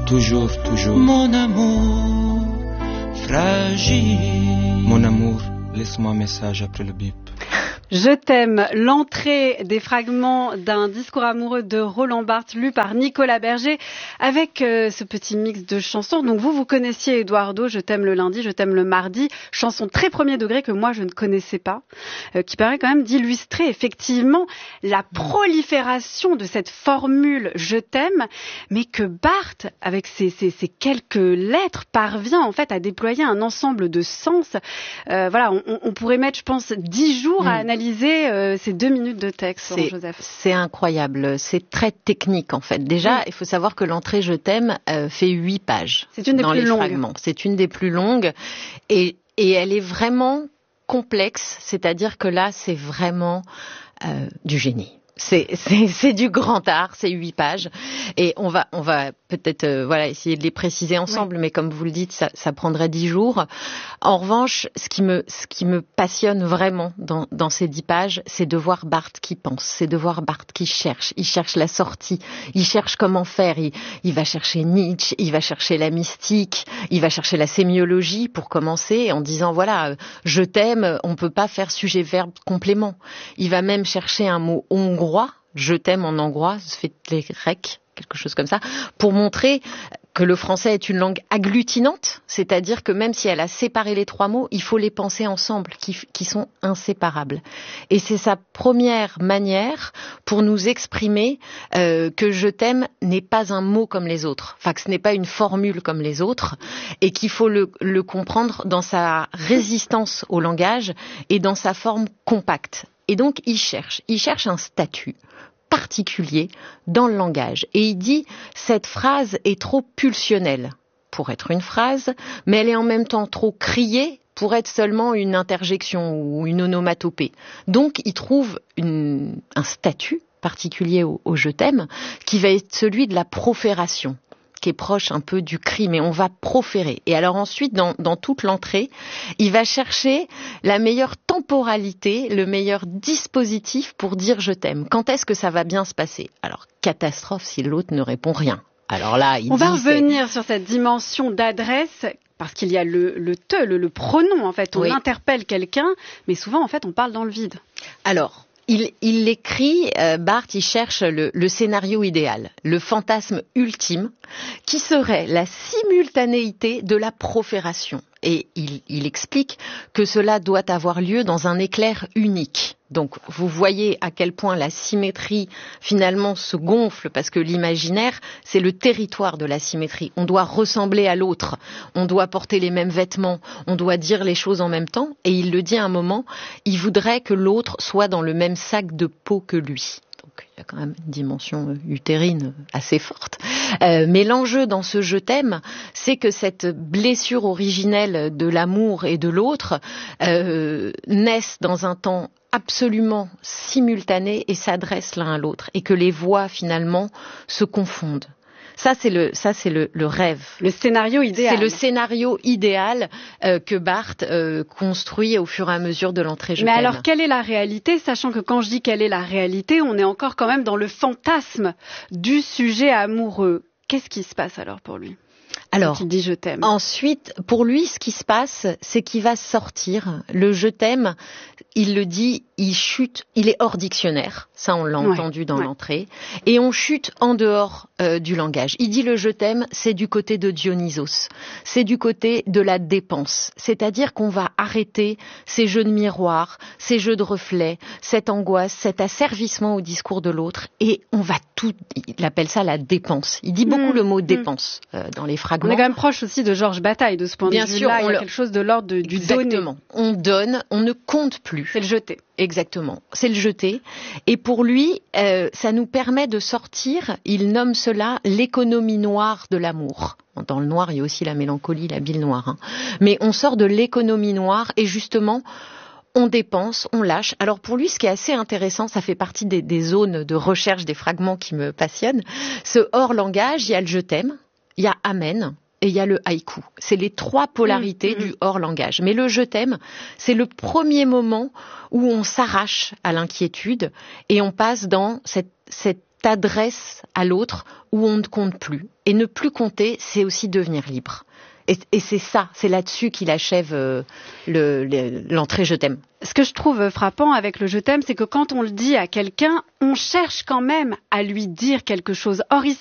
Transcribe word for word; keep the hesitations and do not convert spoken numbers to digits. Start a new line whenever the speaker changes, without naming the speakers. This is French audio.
toujours, toujours.
Mon amour fragile.
Mon amour, laisse-moi un message après le bip.
Je t'aime, l'entrée des fragments d'un discours amoureux de Roland Barthes, lu par Nicolas Berger, avec euh, ce petit mix de chansons. Donc vous, vous connaissiez Eduardo, Je t'aime le lundi, Je t'aime le mardi, chanson très premier degré que moi je ne connaissais pas, euh, qui permet quand même d'illustrer effectivement la prolifération de cette formule Je t'aime, mais que Barthes, avec ses, ses, ses quelques lettres, parvient en fait à déployer un ensemble de sens. Euh, voilà, on, on pourrait mettre, je pense, dix jours à analyser Euh, ces deux minutes de texte,
c'est,
Joseph.
C'est incroyable, c'est très technique en fait. Déjà, oui. Il faut savoir que l'entrée Je t'aime euh, fait huit pages.
C'est une des
dans
plus
les
longues.
Fragments. C'est une des plus longues et, et elle est vraiment complexe, c'est-à-dire que là, c'est vraiment euh, du génie. C'est, c'est, c'est du grand art, c'est huit pages. Et on va, on va peut-être euh, voilà, essayer de les préciser ensemble, oui. Mais comme vous le dites, ça, ça prendrait dix jours. En revanche, ce qui me, ce qui me passionne vraiment dans, dans ces dix pages, c'est de voir Barthes qui pense, c'est de voir Barthes qui cherche. Il cherche la sortie, il cherche comment faire. Il, il va chercher Nietzsche, il va chercher la mystique, il va chercher la sémiologie pour commencer, en disant voilà, je t'aime, on peut pas faire sujet, verbe, complément. Il va même chercher un mot hongrois. Je t'aime en hongrois, ça fait les Grecs, quelque chose comme ça, pour montrer que le français est une langue agglutinante, c'est-à-dire que même si elle a séparé les trois mots, il faut les penser ensemble, qui, qui sont inséparables. Et c'est sa première manière pour nous exprimer euh, que je t'aime n'est pas un mot comme les autres, enfin que ce n'est pas une formule comme les autres, et qu'il faut le, le comprendre dans sa résistance au langage et dans sa forme compacte. Et donc, il cherche, il cherche un statut particulier dans le langage. Et il dit, cette phrase est trop pulsionnelle pour être une phrase, mais elle est en même temps trop criée pour être seulement une interjection ou une onomatopée. Donc, il trouve une, un statut particulier au, au je t'aime, qui va être celui de la profération, qui est proche un peu du cri, mais on va proférer. Et alors ensuite, dans, dans toute l'entrée, il va chercher la meilleure temporalité, le meilleur dispositif pour dire je t'aime. Quand est-ce que ça va bien se passer ? Alors, catastrophe si l'autre ne répond rien. Alors là, il
on
dit,
va revenir
c'est...
sur cette dimension d'adresse, parce qu'il y a le, le te, le, le pronom, en fait. On oui. interpelle quelqu'un, mais souvent, en fait, on parle dans le vide.
Alors, Il, il écrit, euh, Barthes, il cherche le, le scénario idéal, le fantasme ultime, qui serait la simultanéité de la profération. Et il, il explique que cela doit avoir lieu dans un éclair unique. Donc, vous voyez à quel point la symétrie, finalement, se gonfle, parce que l'imaginaire, c'est le territoire de la symétrie. On doit ressembler à l'autre, on doit porter les mêmes vêtements, on doit dire les choses en même temps. Et il le dit à un moment, il voudrait que l'autre soit dans le même sac de peau que lui. Donc, il y a quand même une dimension utérine assez forte. Euh, mais l'enjeu dans ce je t'aime, c'est que cette blessure originelle de l'amour et de l'autre euh, naisse dans un temps absolument simultané et s'adressent l'un à l'autre, et que les voix finalement se confondent. Ça, c'est le, ça, c'est le, le rêve.
Le scénario idéal.
C'est le scénario idéal euh, que Barthes euh, construit au fur et à mesure de l'entrée je
Mais
t'aime.
alors, quelle est la réalité ? Sachant que quand je dis quelle est la réalité, on est encore quand même dans le fantasme du sujet amoureux. Qu'est-ce qui se passe alors pour lui ?
Alors,
quand il dit je t'aime.
Ensuite, pour lui, ce qui se passe, c'est qu'il va sortir. Le je t'aime, il le dit, il chute, il est hors dictionnaire. Ça, on l'a ouais, entendu dans ouais. l'entrée. Et on chute en dehors euh, du langage. Il dit le je t'aime, c'est du côté de Dionysos. C'est du côté de la dépense. C'est-à-dire qu'on va arrêter ces jeux de miroir, ces jeux de reflets, cette angoisse, cet asservissement au discours de l'autre. Et on va tout, il appelle ça la dépense. Il dit beaucoup mmh, le mot mmh. dépense euh, dans les fragments.
On est quand même proche aussi de Georges Bataille de ce point
Bien
de vue-là.
sûr,
il y a
le...
quelque chose de l'ordre de, du
Exactement.
donner.
On donne, on ne compte plus.
C'est le jeter.
Exactement, c'est le jeter. Et pour lui, euh, ça nous permet de sortir, il nomme cela l'économie noire de l'amour. Dans le noir, il y a aussi la mélancolie, la bile noire. Hein. Mais on sort de l'économie noire et justement, on dépense, on lâche. Alors pour lui, ce qui est assez intéressant, ça fait partie des, des zones de recherche, des fragments qui me passionnent. Ce hors-langage, il y a le je t'aime, il y a amen. Et il y a le haïku. C'est les trois polarités mmh, mmh. du hors-langage. Mais le je t'aime, c'est le premier moment où on s'arrache à l'inquiétude et on passe dans cette, cette t'adresses à l'autre où on ne compte plus. Et ne plus compter, c'est aussi devenir libre. Et, et c'est ça, c'est là-dessus qu'il achève euh, le, le, l'entrée « Je t'aime ».
Ce que je trouve frappant avec le « Je t'aime », c'est que quand on le dit à quelqu'un, on cherche quand même à lui dire quelque chose. Or, ici,